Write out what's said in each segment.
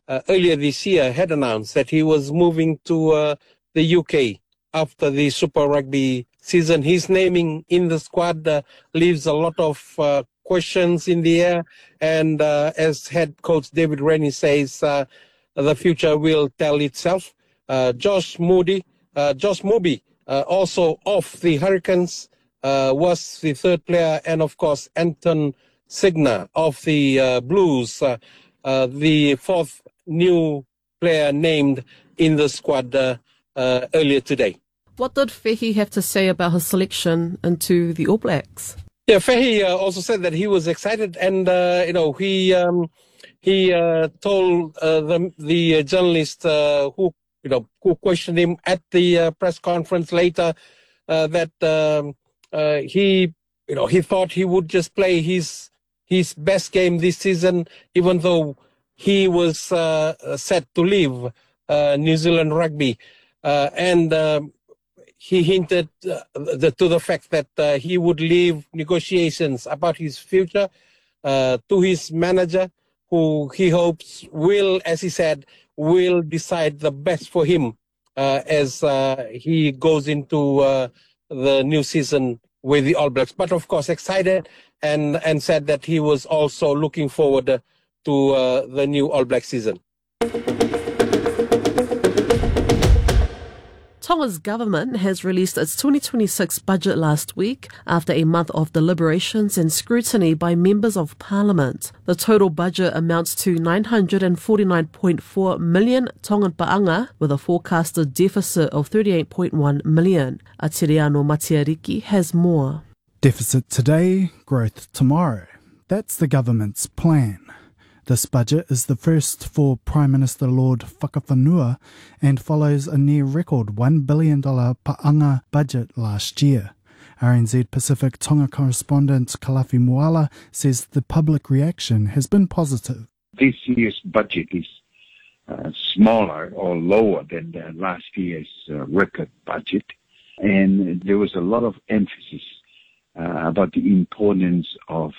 earlier this year had announced that he was moving to the UK after the Super Rugby season. His naming in the squad leaves a lot of questions in the air, and as head coach David Rennie says, the future will tell itself. Josh Moody, also of the Hurricanes, was the third player, and of course Anton Signa of the Blues, the fourth new player named in the squad earlier today. What did Fehi have to say about his selection into the All Blacks? Yeah, Fehi also said that he was excited, and he told the journalist who questioned him at the press conference later that he thought he would just play his best game this season, even though he was set to leave New Zealand Rugby, and he hinted to the fact that he would leave negotiations about his future to his manager, who he hopes will, as he said, will decide the best for him as he goes into the new season with the All Blacks. But of course, excited and said that he was also looking forward to the new All Black season. Tonga's government has released its 2026 budget last week after a month of deliberations and scrutiny by members of parliament. The total budget amounts to 949.4 million Tongan paanga, with a forecasted deficit of 38.1 million. Atiriano Matiariki has more. Deficit today, growth tomorrow. That's the government's plan. This budget is the first for Prime Minister Lord Whakawhanua and follows a near-record $1 billion paanga budget last year. RNZ Pacific Tonga correspondent Kalafi Moala says the public reaction has been positive. This year's budget is smaller or lower than the last year's record budget, and there was a lot of emphasis about the importance of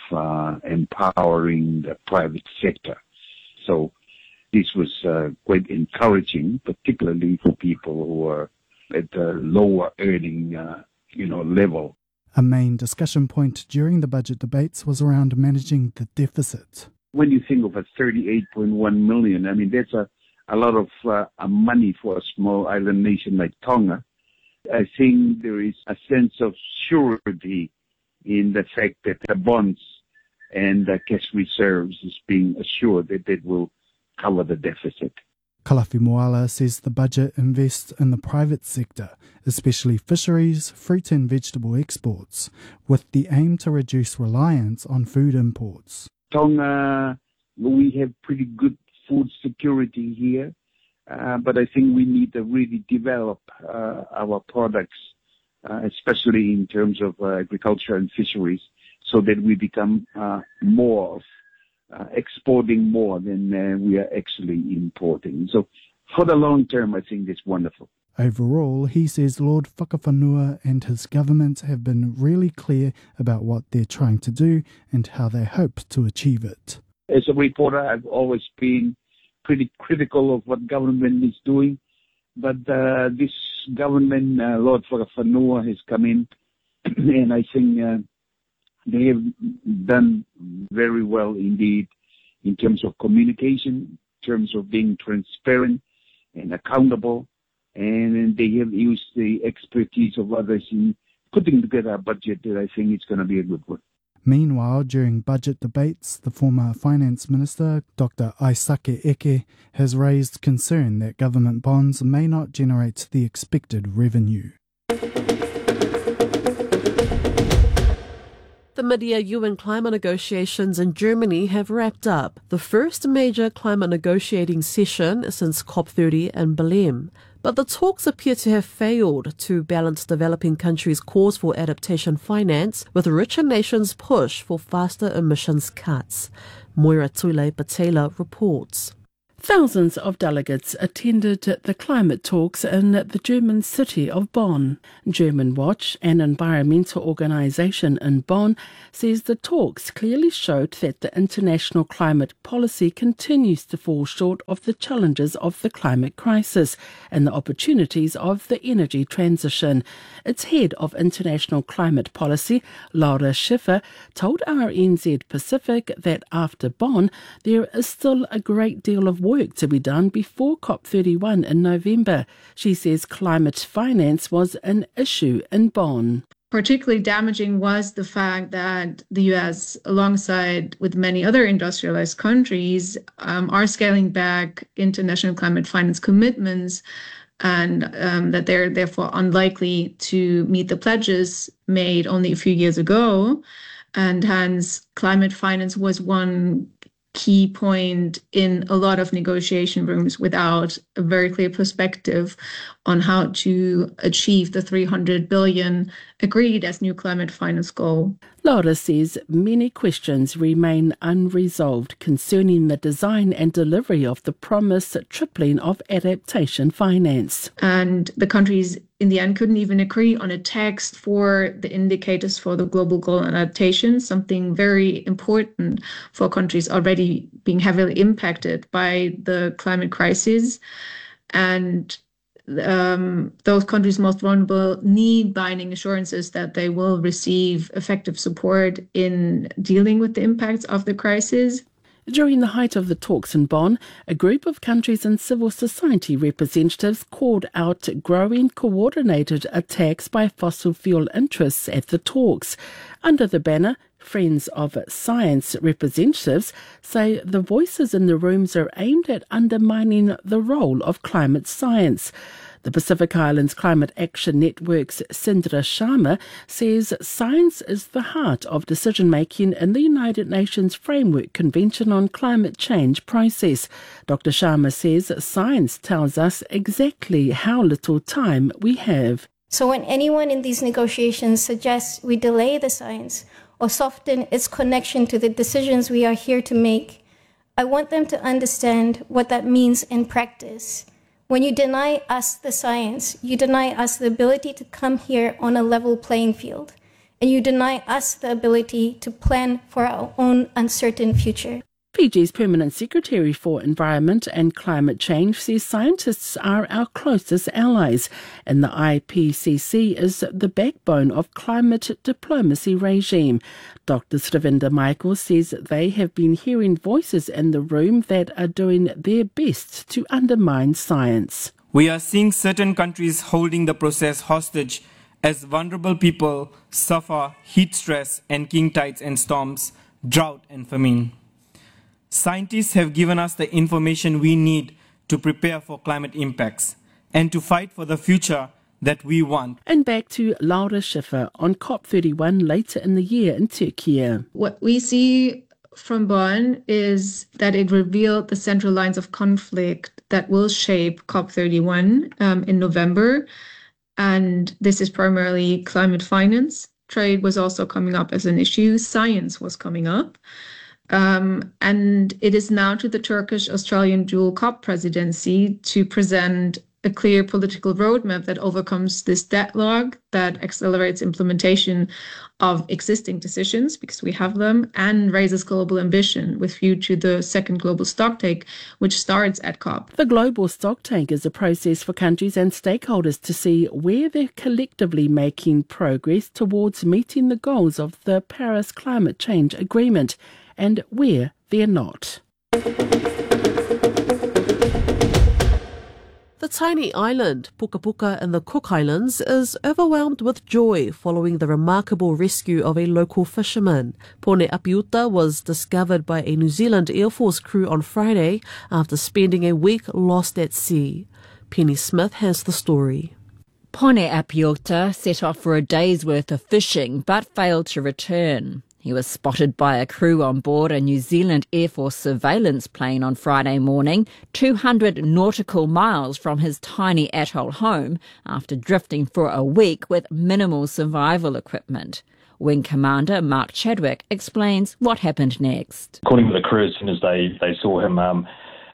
empowering the private sector. So this was quite encouraging, particularly for people who are at the lower earning level. A main discussion point during the budget debates was around managing the deficit. When you think of a 38.1 million, I mean, that's a lot of money for a small island nation like Tonga. I think there is a sense of surety in the fact that the bonds and the cash reserves is being assured that it will cover the deficit. Kalafi Moala says the budget invests in the private sector, especially fisheries, fruit and vegetable exports, with the aim to reduce reliance on food imports. Tonga, we have pretty good food security here, but I think we need to really develop our products, especially in terms of agriculture and fisheries, so that we become more of exporting more than we are actually importing. So for the long term, I think it's wonderful. Overall, he says Lord Whakawhanua and his government have been really clear about what they're trying to do and how they hope to achieve it. As a reporter, I've always been pretty critical of what government is doing, but this government, Lord Whakawhanua, has come in, and I think they have done very well indeed in terms of communication, in terms of being transparent and accountable, and they have used the expertise of others in putting together a budget that I think is going to be a good one. Meanwhile, during budget debates, the former Finance Minister, Dr. Aisake Eke, has raised concern that government bonds may not generate the expected revenue. The mid-year UN climate negotiations in Germany have wrapped up, the first major climate negotiating session since COP30 in Berlin. But the talks appear to have failed to balance developing countries' calls for adaptation finance with richer nations' push for faster emissions cuts. Moira Tule Patela reports. Thousands of delegates attended the climate talks in the German city of Bonn. German Watch, an environmental organisation in Bonn, says the talks clearly showed that the international climate policy continues to fall short of the challenges of the climate crisis and the opportunities of the energy transition. Its head of international climate policy, Laura Schiffer, told RNZ Pacific that after Bonn, there is still a great deal of work to be done before COP31 in November. She says climate finance was an issue in Bonn. Particularly damaging was the fact that the US, alongside with many other industrialized countries, are scaling back international climate finance commitments, and that they're therefore unlikely to meet the pledges made only a few years ago. And hence, climate finance was one key point in a lot of negotiation rooms without a very clear perspective on how to achieve the 300 billion agreed as new climate finance goal. Laura says many questions remain unresolved concerning the design and delivery of the promised tripling of adaptation finance. And the countries in the end couldn't even agree on a text for the indicators for the global goal on adaptation, something very important for countries already being heavily impacted by the climate crisis. And those countries most vulnerable need binding assurances that they will receive effective support in dealing with the impacts of the crisis. During the height of the talks in Bonn, a group of countries and civil society representatives called out growing coordinated attacks by fossil fuel interests at the talks. Under the banner, Friends of Science representatives say the voices in the rooms are aimed at undermining the role of climate science. The Pacific Islands Climate Action Network's Sindra Sharma says science is the heart of decision-making in the United Nations Framework Convention on Climate Change process. Dr. Sharma says science tells us exactly how little time we have. So when anyone in these negotiations suggests we delay the science or soften its connection to the decisions we are here to make, I want them to understand what that means in practice. When you deny us the science, you deny us the ability to come here on a level playing field, and you deny us the ability to plan for our own uncertain future. Fiji's Permanent Secretary for Environment and Climate Change says scientists are our closest allies, and the IPCC is the backbone of climate diplomacy regime. Dr. Sravinda Michael says they have been hearing voices in the room that are doing their best to undermine science. We are seeing certain countries holding the process hostage as vulnerable people suffer heat stress and king tides and storms, drought and famine. Scientists have given us the information we need to prepare for climate impacts and to fight for the future that we want. And back to Laura Schiffer on COP31 later in the year in Turkey. What we see from Bonn is that it revealed the central lines of conflict that will shape COP31 in November. And this is primarily climate finance. Trade was also coming up as an issue. Science was coming up. And it is now to the Turkish-Australian dual COP presidency to present a clear political roadmap that overcomes this deadlock, that accelerates implementation of existing decisions, because we have them, and raises global ambition with view to the second global stocktake, which starts at COP. The global stocktake is a process for countries and stakeholders to see where they're collectively making progress towards meeting the goals of the Paris Climate Change Agreement and where they're not. The tiny island, Puka Puka in the Cook Islands, is overwhelmed with joy following the remarkable rescue of a local fisherman. Pone Apiuta was discovered by a New Zealand Air Force crew on Friday after spending a week lost at sea. Penny Smith has the story. Pone Apiuta set off for a day's worth of fishing but failed to return. He was spotted by a crew on board a New Zealand Air Force surveillance plane on Friday morning, 200 nautical miles from his tiny atoll home, after drifting for a week with minimal survival equipment. Wing Commander Mark Chadwick explains what happened next. According to the crew, as soon as they saw him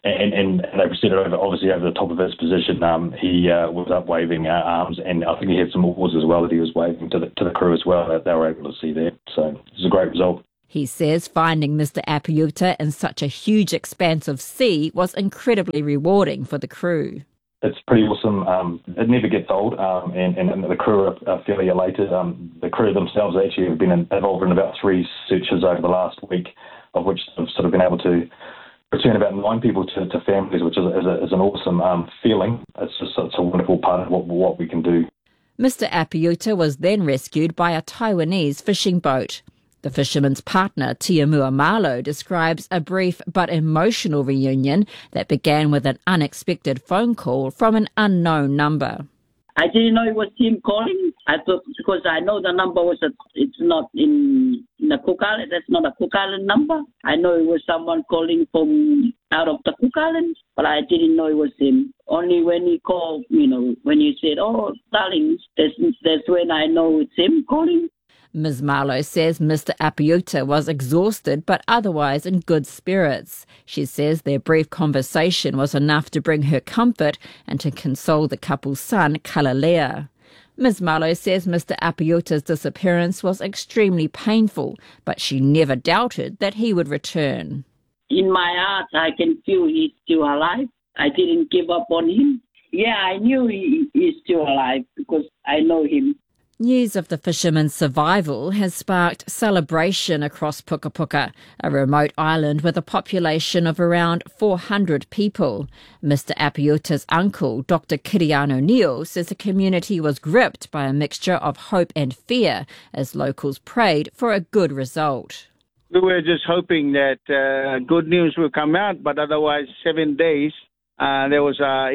and they proceeded obviously over the top of his position. He was up waving arms, and I think he had some awards as well that he was waving to the crew as well that they were able to see there. So it was a great result. He says finding Mr. Apiuta in such a huge expanse of sea was incredibly rewarding for the crew. It's pretty awesome. It never gets old, and the crew are fairly elated. The crew themselves actually have been involved in about 3 searches over the last week, of which they've sort of been able to return about 9 people to families, which is an awesome feeling. It's a wonderful part of what we can do. Mr. Apiuta was then rescued by a Taiwanese fishing boat. The fisherman's partner, Tiamua Malo, describes a brief but emotional reunion that began with an unexpected phone call from an unknown number. I didn't know it was him calling. I thought, because I know the number it's not in the Cook Island. That's not a Cook Island number. I know it was someone calling from out of the Cook Islands, but I didn't know it was him. Only when he called, when he said, "Oh, darling," that's when I know it's him calling. Ms. Marlowe says Mr. Apiuta was exhausted but otherwise in good spirits. She says their brief conversation was enough to bring her comfort and to console the couple's son, Kalalea. Ms. Marlowe says Mr. Apiuta's disappearance was extremely painful, but she never doubted that he would return. In my heart, I can feel he's still alive. I didn't give up on him. Yeah, I knew he's still alive because I know him. News of the fisherman's survival has sparked celebration across Pukapuka, a remote island with a population of around 400 people. Mr. Apiuta's uncle, Dr. Kiriano Neal, says the community was gripped by a mixture of hope and fear as locals prayed for a good result. We were just hoping that good news will come out, but otherwise 7 days, there was a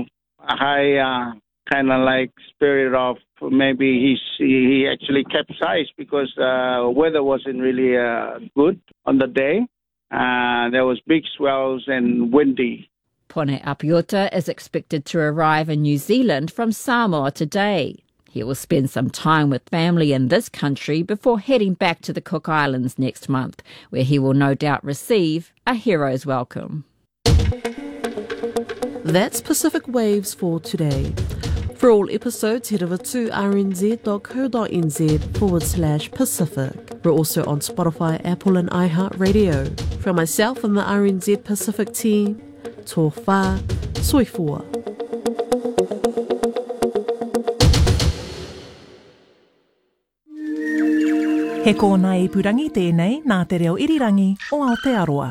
high kind of like spirit of maybe he actually capsized because weather wasn't really good on the day. There was big swells and windy. Pone Apiuta is expected to arrive in New Zealand from Samoa today. He will spend some time with family in this country before heading back to the Cook Islands next month, where he will no doubt receive a hero's welcome. That's Pacific Waves for today. For all episodes, head over to rnz.co.nz/Pacific. We're also on Spotify, Apple and iHeartRadio. From myself and the RNZ Pacific team, tō whā, soifua. He kōna ipurangi tēnei nā te reo irirangi o Aotearoa.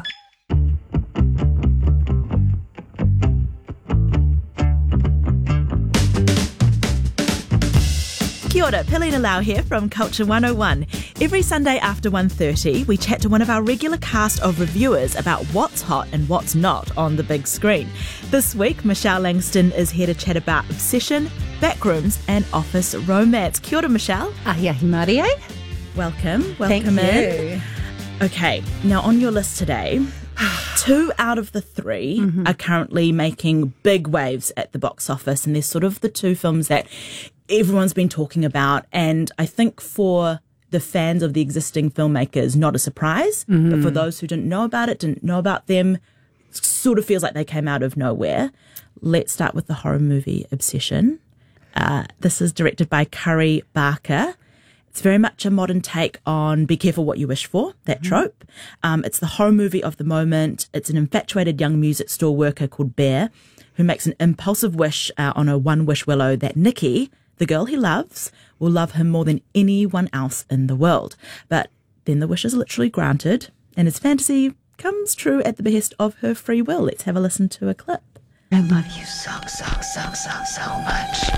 Kia ora, Pilina Lau here from Culture 101. Every Sunday after 1:30, we chat to one of our regular cast of reviewers about what's hot and what's not on the big screen. This week, Michelle Langston is here to chat about Obsession, Backrooms and Office Romance. Kia ora, Michelle. Ahiahi Marie. Welcome Thank in. you. Okay, now on your list today, 2 out of the 3 are currently making big waves at the box office, and they're sort of the 2 films that everyone's been talking about, and I think for the fans of the existing filmmakers, not a surprise, but for those who didn't know about them, sort of feels like they came out of nowhere. Let's start with the horror movie Obsession. This is directed by Curry Barker. It's very much a modern take on Be Careful What You Wish For, that trope. It's the horror movie of the moment. It's an infatuated young music store worker called Bear who makes an impulsive wish on a one-wish willow that Nikki, the girl he loves, will love him more than anyone else in the world. But then the wish is literally granted, and his fantasy comes true at the behest of her free will. Let's have a listen to a clip. I love you so much.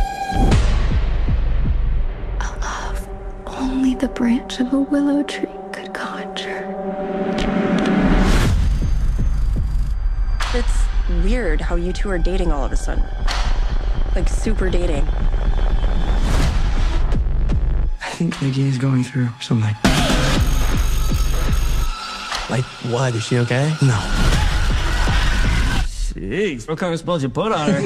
A love only the branch of a willow tree could conjure. It's weird how you two are dating all of a sudden. Like, super dating. I think Nikki is going through something. Like what? Is she okay? No. Jeez, what kind of spells you put on her?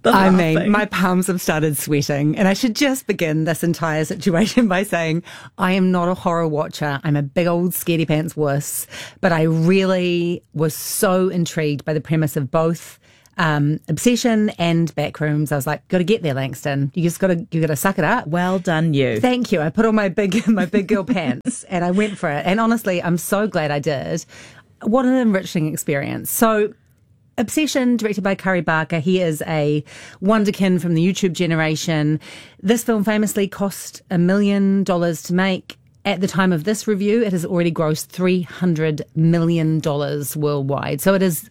I mean, my palms have started sweating, and I should just begin this entire situation by saying I am not a horror watcher. I'm a big old scaredy pants wuss, but I really was so intrigued by the premise of both Obsession and Backrooms. I was like, got to get there, Langston. You got to suck it up. Well done, you. Thank you. I put on my big girl pants, and I went for it. And honestly, I'm so glad I did. What an enriching experience. So, Obsession, directed by Curry Barker. He is a wonderkin from the YouTube generation. This film famously cost $1 million to make. At the time of this review, it has already grossed $300 million worldwide. So it is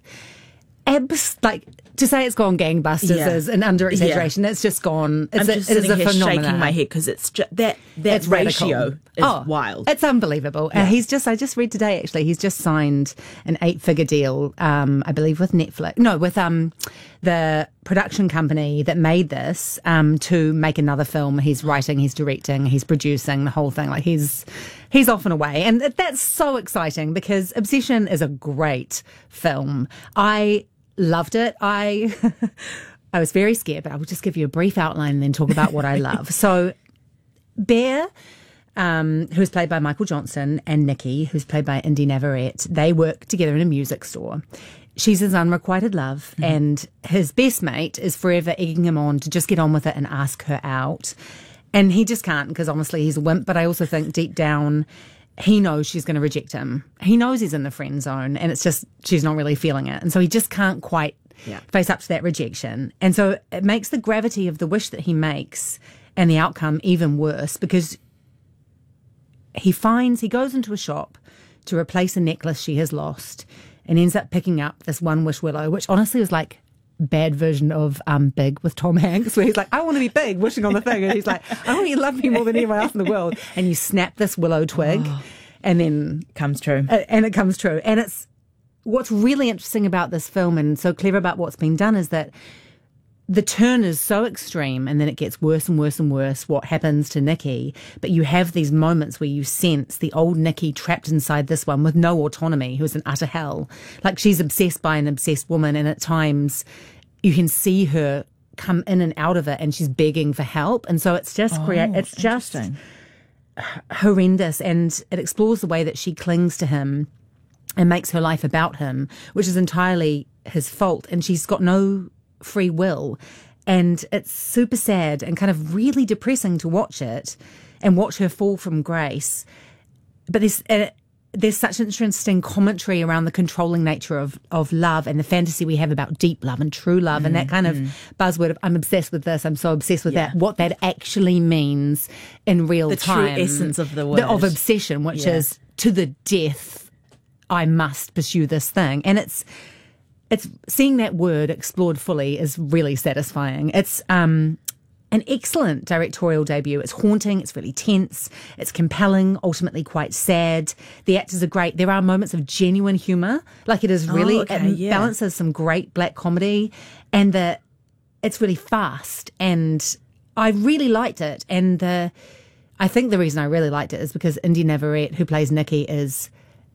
to say it's gone gangbusters is an under-exaggeration. Yeah. It's just gone. I'm just sitting here phenomenon. shaking my head because it's just, that ratio is wild. It's unbelievable. Yeah. I just read today, actually, he's just signed an 8-figure deal, I believe with Netflix. No, with the production company that made this to make another film. He's writing, he's directing, he's producing the whole thing. Like he's off and away. And that's so exciting because Obsession is a great film. I loved it. I was very scared, but I will just give you a brief outline and then talk about what I love. So Bear, who's played by Michael Johnson, and Nikki, who's played by Indy Navarrete, they work together in a music store. She's his unrequited love, and his best mate is forever egging him on to just get on with it and ask her out. And he just can't because honestly he's a wimp, but I also think deep down he knows she's going to reject him. He knows he's in the friend zone and it's just she's not really feeling it. And so he just can't quite face up to that rejection. And so it makes the gravity of the wish that he makes and the outcome even worse because he goes into a shop to replace a necklace she has lost and ends up picking up this one wish willow, which honestly was like bad version of Big with Tom Hanks, where he's like, I want to be big, wishing on the thing, and he's like, I want you to love me more than anyone else in the world, and you snap this willow twig, and then it comes true. And it comes true. And it's what's really interesting about this film and so clever about what's been done is that the turn is so extreme and then it gets worse and worse and worse what happens to Nikki, but you have these moments where you sense the old Nikki trapped inside this one with no autonomy, who's in utter hell. Like she's obsessed by an obsessed woman and at times you can see her come in and out of it and she's begging for help. And so it's just it's just horrendous, and it explores the way that she clings to him and makes her life about him, which is entirely his fault, and she's got no free will, and it's super sad and kind of really depressing to watch it and watch her fall from grace. But there's such an interesting commentary around the controlling nature of love and the fantasy we have about deep love and true love and that kind of buzzword of I'm obsessed with this, I'm so obsessed with that, what that actually means in real time. The true essence of the word. Of obsession, which is to the death, I must pursue this thing. And it's seeing that word explored fully is really satisfying. It's an excellent directorial debut. It's haunting. It's really tense. It's compelling, ultimately quite sad. The actors are great. There are moments of genuine humour. Like it is really, it balances some great black comedy, and it's really fast. And I really liked it. And I think the reason I really liked it is because Indy Navarrete, who plays Nikki, is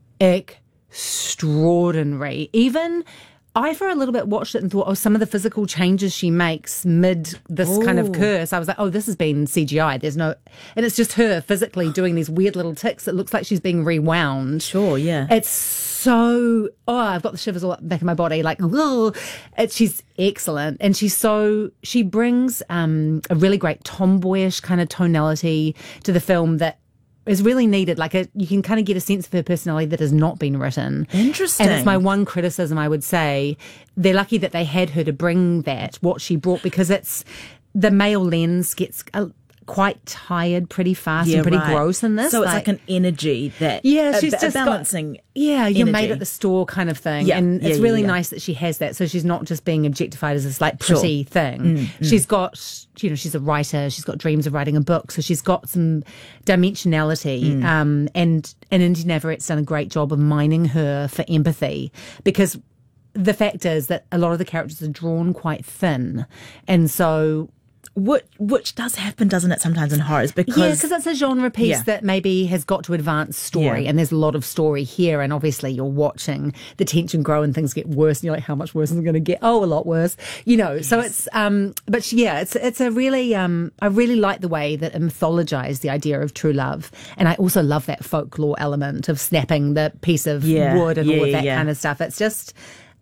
extraordinary. Even I, for a little bit, watched it and thought, some of the physical changes she makes mid this kind of curse, I was like, this has been CGI. And it's just her physically doing these weird little ticks. It looks like she's being rewound. Sure, yeah. It's so, I've got the shivers all up the back of my body. Like, she's excellent. And she brings a really great tomboyish kind of tonality to the film that is really needed. Like you can kind of get a sense of her personality that has not been written. Interesting. And it's my one criticism, I would say. They're lucky that they had her to bring what she brought, because the male lens gets quite tired pretty fast and pretty gross in this. So it's like an energy that she's just balancing. You're made at the store kind of thing. Yeah. And it's really nice that she has that. So she's not just being objectified as this like pretty thing. She's got, she's a writer. She's got dreams of writing a book. So she's got some dimensionality. And Indy Navarrete's done a great job of mining her for empathy, because the fact is that a lot of the characters are drawn quite thin. And so which does happen, doesn't it, sometimes in horrors? Because it's a genre piece that maybe has got to advance story, and there's a lot of story here, and obviously you're watching the tension grow and things get worse, and you're like, how much worse is it going to get? Oh, a lot worse, So it's, it's a really, I really like the way that it mythologized the idea of true love, and I also love that folklore element of snapping the piece of wood and all of that kind of stuff. It's just,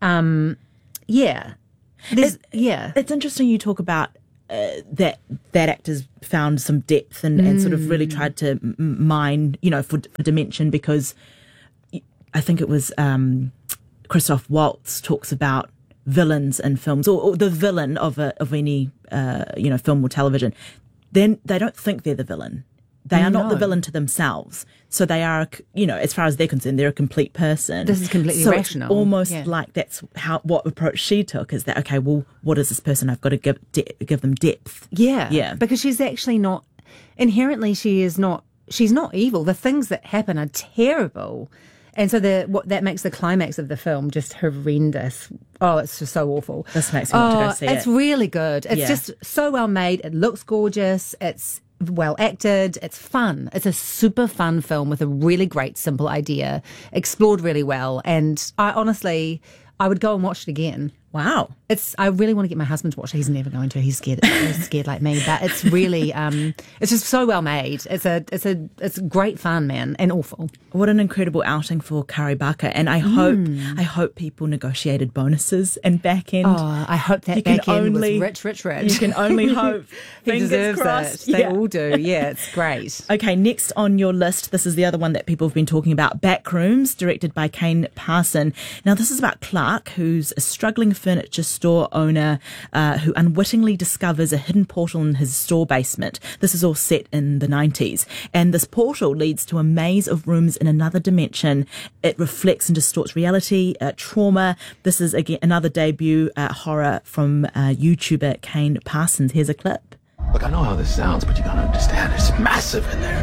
It's interesting you talk about that actors found some depth and sort of really tried to mine, for dimension, because I think it was Christoph Waltz talks about villains in films, or the villain of any film or television. Then they don't think they're the villain. They are not the villain to themselves. So they are, as far as they're concerned, they're a complete person. This is completely rational. It's almost like that's what approach she took, is that, okay, well, what is this person? I've got to give them depth. Yeah. Because she's actually not, inherently she's not evil. The things that happen are terrible. And so that makes the climax of the film just horrendous. Oh, it's just so awful. This makes me want to go see it. It's really good. It's just so well made. It looks gorgeous. It's well acted. It's fun. It's a super fun film with a really great, simple idea, explored really well. And I would go and watch it again. Wow. I really want to get my husband to watch it. He's never going to. He's scared like me. But it's really, it's just so well made. It's great fun, man, and awful. What an incredible outing for Kari Baka. And I hope people negotiated bonuses and back end. Oh, I hope that back end was rich. You can only hope. He deserves crossed. it. They all do. Yeah, it's great. Okay, next on your list, this is the other one that people have been talking about, Backrooms, directed by Kane Parson. Now, this is about Clark, who's a struggling furniture store owner who unwittingly discovers a hidden portal in his store basement. This is all set in the 90s. And this portal leads to a maze of rooms in another dimension. It reflects and distorts reality, trauma. This is, again, another debut horror from YouTuber Kane Parsons. Here's a clip. Look, I know how this sounds, but you gotta understand, it's massive in there.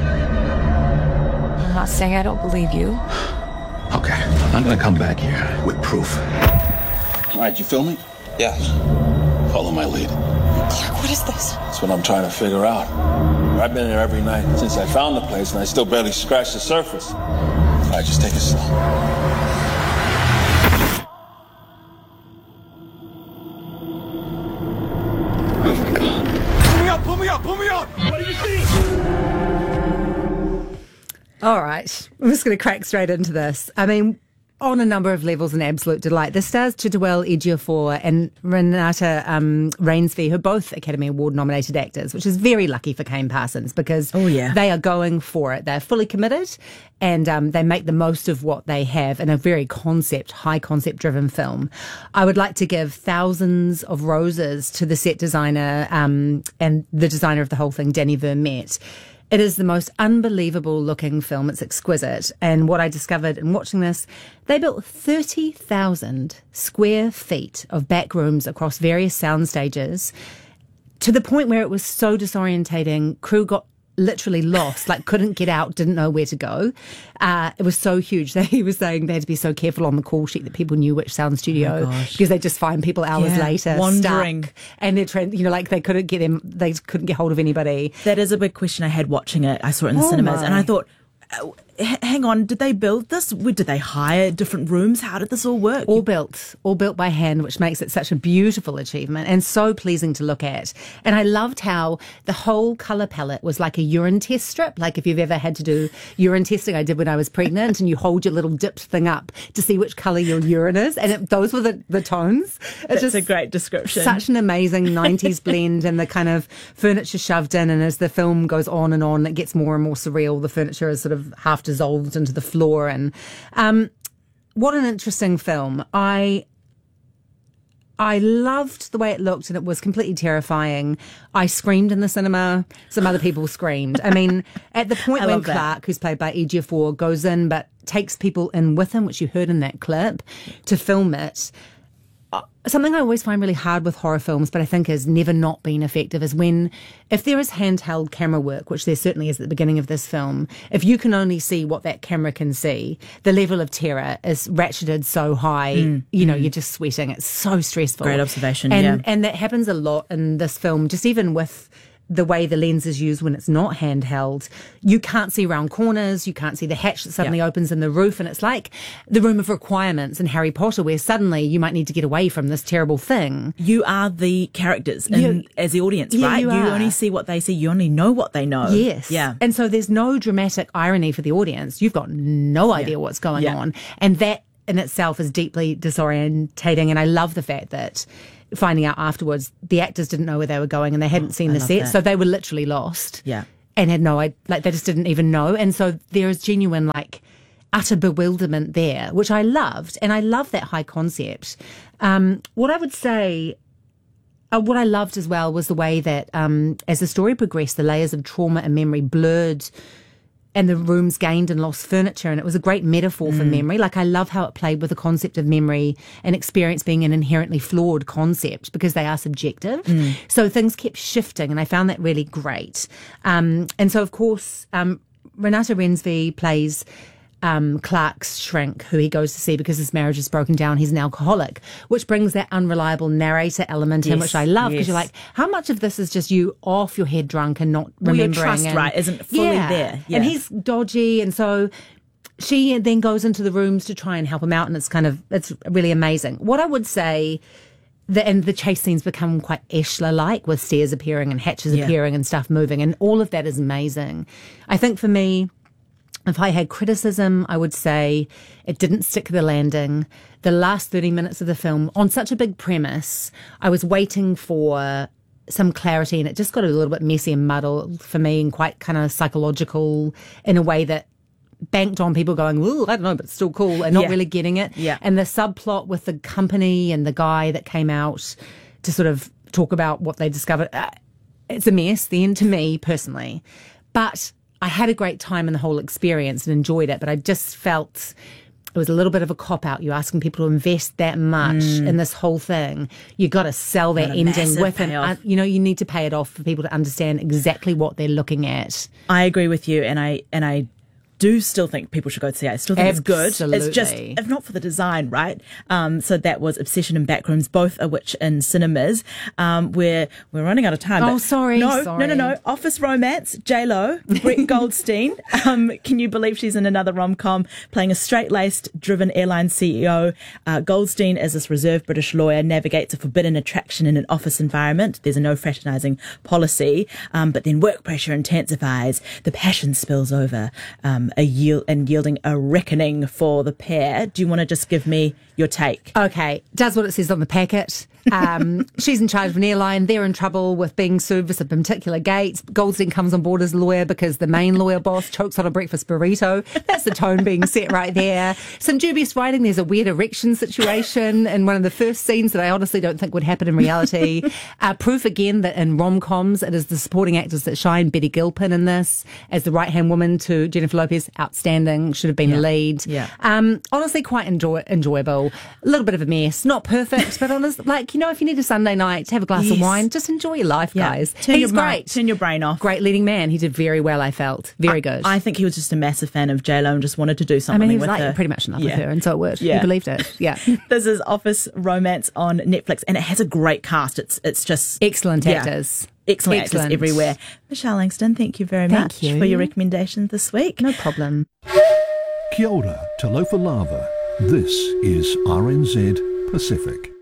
I'm not saying I don't believe you. Okay, I'm gonna come back here with proof. All right, you feel me? Yes. Follow my lead. Clark, what is this? That's what I'm trying to figure out. I've been here every night since I found the place, and I still barely scratched the surface. All right, just take it slow. Oh my God. Pull me up! What do you see? All right. I'm just going to crack straight into this. I mean, on a number of levels, an absolute delight. This stars Chiwetel Ejiofor and Renata Rainsby, who are both Academy Award nominated actors, which is very lucky for Kane Parsons because they are going for it. They're fully committed and they make the most of what they have in a very high concept driven film. I would like to give thousands of roses to the set designer and the designer of the whole thing, Danny Vermette. It is the most unbelievable looking film. It's exquisite. And what I discovered in watching this, they built 30,000 square feet of back rooms across various sound stages to the point where it was so disorientating. Crew got literally lost, like couldn't get out, didn't know where to go. It was so huge that he was saying they had to be so careful on the call sheet that people knew which sound studio because they just find people hours later wandering stuck, and they're like they couldn't get hold of anybody. That is a big question I had watching it. I saw it in the cinemas and I thought, hang on, did they build this? Did they hire different rooms? How did this all work? All built by hand, which makes it such a beautiful achievement and so pleasing to look at. And I loved how the whole colour palette was like a urine test strip. Like if you've ever had to do urine testing, I did when I was pregnant, and you hold your little dipped thing up to see which colour your urine is. And those were the tones. It's just a great description. Such an amazing 90s blend, and the kind of furniture shoved in. And as the film goes on and on, it gets more and more surreal. The furniture is sort of half dissolved into the floor, and what an interesting film. I loved the way it looked, and it was completely terrifying. I screamed in the cinema. Some other people screamed. I mean, at the point when Clark, who's played by Ejiofor, goes in but takes people in with him, which you heard in that clip, to film it, something I always find really hard with horror films, but I think has never not been effective, is if there is handheld camera work, which there certainly is at the beginning of this film, if you can only see what that camera can see, the level of terror is ratcheted so high, you're just sweating. It's so stressful. Great observation, And that happens a lot in this film, just even with the way the lens is used when it's not handheld. You can't see around corners, you can't see the hatch that suddenly opens in the roof, and it's like the Room of Requirements in Harry Potter, where suddenly you might need to get away from this terrible thing. You are the characters as the audience, right? You only see what they see, you only know what they know. Yes. Yeah. And so there's no dramatic irony for the audience. You've got no idea what's going on. And that in itself is deeply disorientating, and I love the fact that finding out afterwards, the actors didn't know where they were going and they hadn't seen the set, so they were literally lost. Yeah. And had no idea, they just didn't even know. And so there is genuine, utter bewilderment there, which I loved. And I love that high concept. What I would say, what I loved as well was the way that as the story progressed, the layers of trauma and memory blurred and the rooms gained and lost furniture, and it was a great metaphor for memory. I love how it played with the concept of memory and experience being an inherently flawed concept because they are subjective. So things kept shifting, and I found that really great. And so, of course, Renata Rensby plays Clark's shrink, who he goes to see because his marriage is broken down. He's an alcoholic, which brings that unreliable narrator element in, which I love, because you're like, how much of this is just you off your head drunk and not remembering? Your trust, right, isn't fully there. Yeah. And he's dodgy, and so she then goes into the rooms to try and help him out, and it's really amazing. What I would say, and the chase scenes become quite Eschler-like, with stairs appearing and hatches appearing and stuff moving, and all of that is amazing. I think for me, if I had criticism, I would say it didn't stick the landing. The last 30 minutes of the film, on such a big premise, I was waiting for some clarity, and it just got a little bit messy and muddled for me, and quite kind of psychological in a way that banked on people going, ooh, I don't know, but it's still cool, and not really getting it. Yeah. And the subplot with the company and the guy that came out to sort of talk about what they discovered, it's a mess then, to me personally. But I had a great time in the whole experience and enjoyed it, but I just felt it was a little bit of a cop-out. You're asking people to invest that much in this whole thing. You got to sell that ending with it. You need to pay it off for people to understand exactly what they're looking at. I agree with you, and I do still think people should go to see it. I still think it's good. It's just, if not for the design, right? So that was Obsession and Backrooms, both of which in cinemas. We're running out of time. Oh, sorry. No. Office Romance, J-Lo, Brett Goldstein. Can you believe she's in another rom-com playing a straight-laced, driven airline CEO? Goldstein, as this reserved British lawyer, navigates a forbidden attraction in an office environment. There's a no fraternising policy, but then work pressure intensifies. The passion spills over. Yielding a reckoning for the pair. Do you want to just give me your take? Okay, does what it says on the packet. She's in charge of an airline. They're in trouble with being sued for some particular gates. Goldstein comes on board as a lawyer because the main lawyer boss chokes on a breakfast burrito. That's the tone being set right there. Some dubious writing. There's a weird erection situation in one of the first scenes that I honestly don't think would happen in reality. Proof again that in rom-coms it is the supporting actors that shine. Betty Gilpin in this as the right-hand woman to Jennifer Lopez. Outstanding. Should have been the lead. Yeah. Honestly, quite enjoyable. A little bit of a mess. Not perfect, but honest, if you need a Sunday night to have a glass of wine, just enjoy your life, guys. He's great. Turn your brain off. Great leading man. He did very well, I felt. Very good. I think he was just a massive fan of J-Lo and just wanted to do something he was with her. Pretty much in love with her, and so it worked. He believed it. Yeah. This is Office Romance on Netflix, and it has a great cast. It's just excellent actors. Excellent actors everywhere. Michelle Langston, thank you very much for your recommendation this week. No problem. Kia ora, Talofa Lava. This is RNZ Pacific.